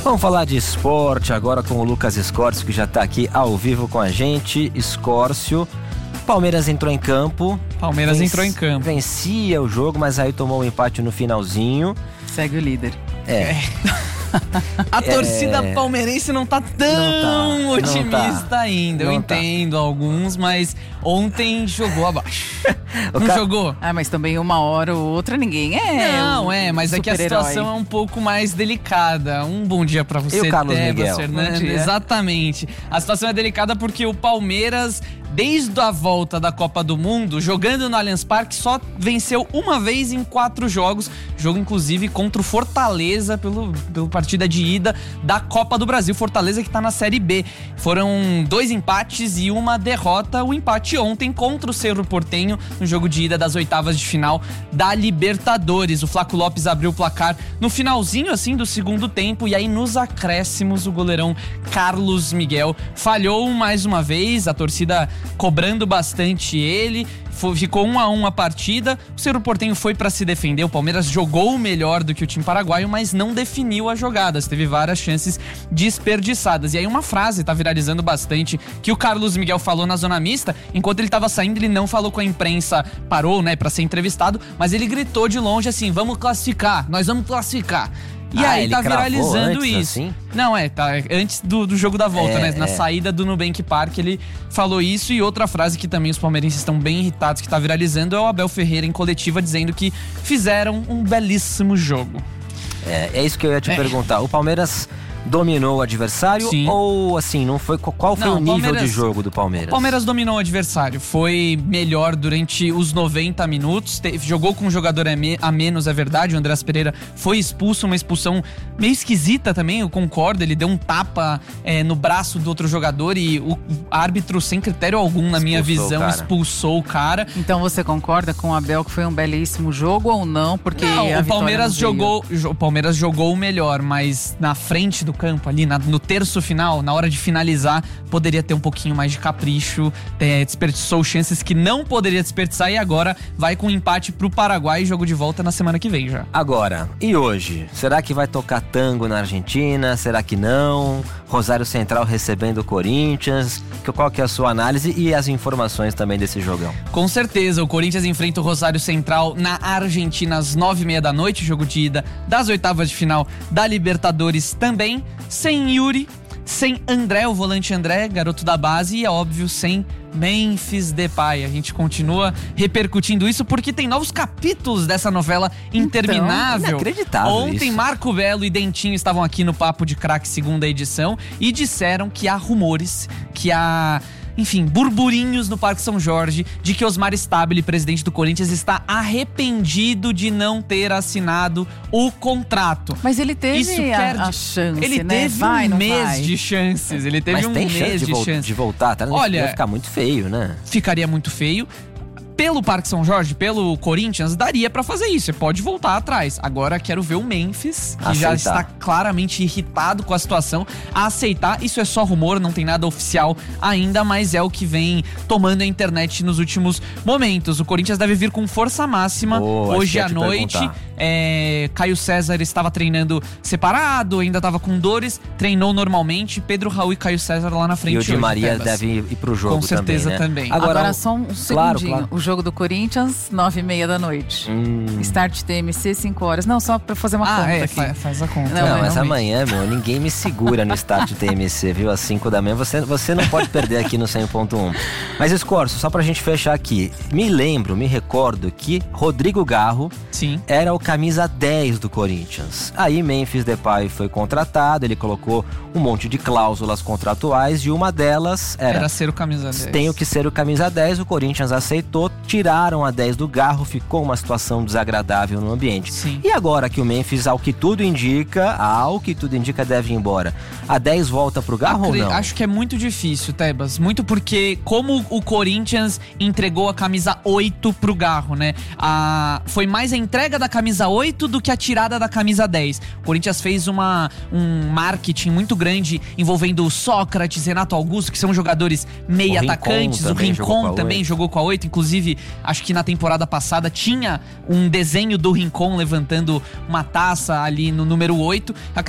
Vamos falar de esporte agora com o Lucas Escórcio, que já está aqui ao vivo com a gente. Escórcio, Palmeiras entrou em campo. Vencia o jogo, mas aí tomou um empate no finalzinho. Segue o líder. A torcida palmeirense não tá tão otimista ainda. Eu entendo alguns, mas ontem jogou abaixo. Jogou? Mas também uma hora ou outra ninguém mas é que a situação é um pouco mais delicada. Um bom dia pra você, e o Carlos Miguel? Fernandes. Exatamente. A situação é delicada porque o Palmeiras, desde a volta da Copa do Mundo, jogando no Allianz Parque, só venceu uma vez em 4 jogos. Jogo, inclusive, contra o Fortaleza, pelo partida de ida da Copa do Brasil. Fortaleza que tá na Série B. Foram 2 empates e uma derrota. O empate ontem contra o Cerro Porteño, no jogo de ida das oitavas de final da Libertadores. O Flaco Lopes abriu o placar no finalzinho, assim, do segundo tempo. E aí, nos acréscimos, o goleirão Carlos Miguel falhou mais uma vez. A torcida cobrando bastante ele. Ficou 1-1 a partida. O Cerro Porteño foi para se defender. O Palmeiras jogou melhor do que o time paraguaio, mas não definiu as jogadas. Teve várias chances desperdiçadas. E aí uma frase tá viralizando bastante, que o Carlos Miguel falou na zona mista. Enquanto ele tava saindo, ele não falou com a imprensa, parou, né, para ser entrevistado, mas ele gritou de longe assim: vamos classificar, nós vamos classificar. E aí tá viralizando isso. Assim? Não, tá antes do jogo da volta, né? Na saída do Nubank Park ele falou isso. E outra frase que também os palmeirenses estão bem irritados, que tá viralizando, é o Abel Ferreira em coletiva dizendo que fizeram um belíssimo jogo. É isso que eu ia te perguntar. O Palmeiras dominou o adversário? Sim. Ou assim, não foi? Qual foi o nível de jogo do Palmeiras? O Palmeiras dominou o adversário. Foi melhor durante os 90 minutos. Jogou com um jogador a menos, é verdade. O Andrés Pereira foi expulso, uma expulsão meio esquisita também, eu concordo. Ele deu um tapa no braço do outro jogador e o árbitro, sem critério algum, na minha visão, expulsou o cara. Então você concorda com o Abel que foi um belíssimo jogo ou não? Porque o Palmeiras jogou o melhor, mas na frente do campo ali, no terço final, na hora de finalizar, poderia ter um pouquinho mais de capricho, desperdiçou chances que não poderia desperdiçar e agora vai com um empate pro Paraguai, jogo de volta na semana que vem já. Agora, e hoje? Será que vai tocar tango na Argentina? Será que não? Rosário Central recebendo o Corinthians? Qual que é a sua análise e as informações também desse jogão? Com certeza, o Corinthians enfrenta o Rosário Central na Argentina às 9h30 da noite, jogo de ida das oitavas de final da Libertadores também, sem Yuri, sem André, o volante André, garoto da base, e é óbvio, sem Memphis Depay. A gente continua repercutindo isso porque tem novos capítulos dessa novela interminável. Inacreditável. Ontem, Marco Belo e Dentinho estavam aqui no Papo de Craque segunda edição e disseram que há rumores, burburinhos no Parque São Jorge de que Osmar Stabile, presidente do Corinthians, está arrependido de não ter assinado o contrato. Mas ele teve a chance, ele teve um mês de chances. Ele teve um mês de chances de voltar, tá? Olha, vai ficar muito feio, né? Ficaria muito feio. Pelo Parque São Jorge, pelo Corinthians, daria pra fazer isso. Você pode voltar atrás. Agora quero ver o Memphis, que já está claramente irritado com a situação, a aceitar. Isso é só rumor, não tem nada oficial ainda, mas é o que vem tomando a internet nos últimos momentos. O Corinthians deve vir com força máxima hoje à noite. Caio César estava treinando separado, ainda estava com dores, treinou normalmente. Pedro Raul e Caio César lá na frente. E o Di Maria deve ir pro jogo com certeza também. Agora só um segundinho. Claro. O jogo do Corinthians, 9h30 da noite. Start TMC, 5 horas. Não, só pra fazer uma conta aqui. Faz a conta. Não, mas amanhã, ninguém me segura no Start TMC, viu? Às 5 da manhã, você não pode perder aqui no 100.1. Mas, Escorço, só pra gente fechar aqui. Me recordo que Rodrigo Garro era o camisa 10 do Corinthians. Aí Memphis Depay foi contratado, ele colocou um monte de cláusulas contratuais e uma delas era ser o camisa 10. Tenho que ser o camisa 10, o Corinthians aceitou, tiraram a 10 do Garro, ficou uma situação desagradável no ambiente. E agora que o Memphis, ao que tudo indica, deve ir embora, a 10 volta pro Garro ou não? Acho que é muito difícil, Tebas. Muito porque como o Corinthians entregou a camisa 8 pro Garro, né? Foi mais a entrega da camisa 8 do que a tirada da camisa 10. O Corinthians fez um marketing muito grande envolvendo o Sócrates, Renato Augusto, que são jogadores meio atacantes. O Rincon também jogou com a 8. Inclusive, acho que na temporada passada tinha um desenho do Rincon levantando uma taça ali no número 8.